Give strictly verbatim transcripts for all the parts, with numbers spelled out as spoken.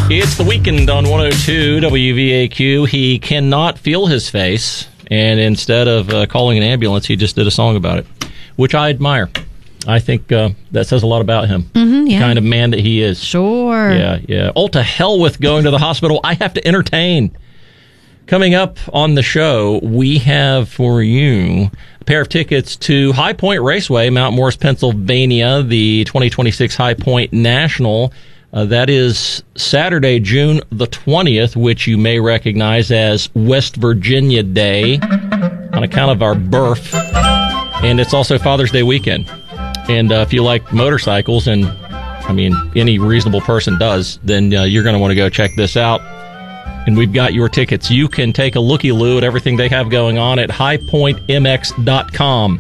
It's the weekend on one oh two W V A Q. He cannot feel his face, and instead of uh, calling an ambulance, he just did a song about it, which I admire. I think uh, that says a lot about him, mm-hmm, yeah. the kind of man that he is. Sure. Yeah, yeah. Oh, to hell with going to the hospital. I have to entertain. Coming up on the show, we have for you a pair of tickets to High Point Raceway, Mount Morris, Pennsylvania, the twenty twenty-six High Point National. Uh, that is Saturday, June the twentieth, which you may recognize as West Virginia Day on account of our birth. And it's also Father's Day weekend. And uh, if you like motorcycles, and I mean, any reasonable person does, then uh, you're going to want to go check this out. And we've got your tickets. You can take a looky-loo at everything they have going on at high point m x dot com.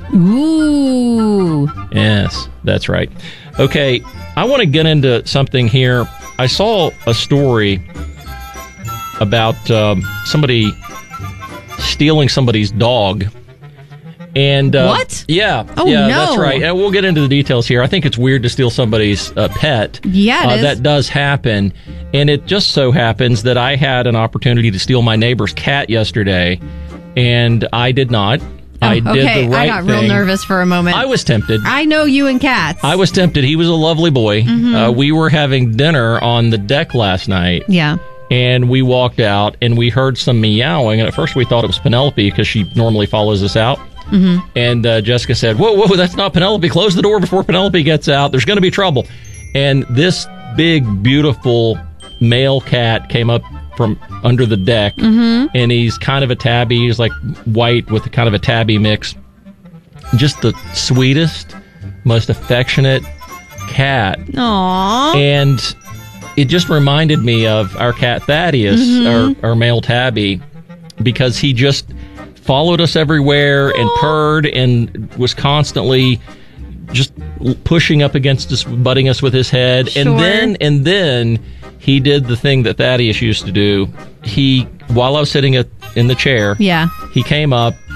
Ooh. Yes, that's right. Okay, I want to get into something here. I saw a story about um, somebody stealing somebody's dog. And uh, what? Yeah. Oh, yeah, no. That's right. And we'll get into the details here. I think it's weird to steal somebody's uh, pet. Yeah, it uh, is. That does happen. And it just so happens that I had an opportunity to steal my neighbor's cat yesterday, and I did not. Oh, I did okay. the right I got thing. real nervous for a moment. I was tempted. I know you and cats. I was tempted. He was a lovely boy. Mm-hmm. Uh, we were having dinner on the deck last night. Yeah. And we walked out, and we heard some meowing. And at first we thought it was Penelope because she normally follows us out. Mm-hmm. And uh, Jessica said, whoa, whoa, that's not Penelope. Close the door before Penelope gets out. There's going to be trouble. And this big, beautiful male cat came up from under the deck. Mm-hmm. And he's kind of a tabby. He's like white with a kind of a tabby mix. Just the sweetest, most affectionate cat. Aww. And it just reminded me of our cat Thaddeus, Mm-hmm. our, our male tabby, because he just followed us everywhere and purred and was constantly just pushing up against us, butting us with his head. Sure. And then, and then he did the thing that Thaddeus used to do. He, while I was sitting at, in the chair, Yeah. he came up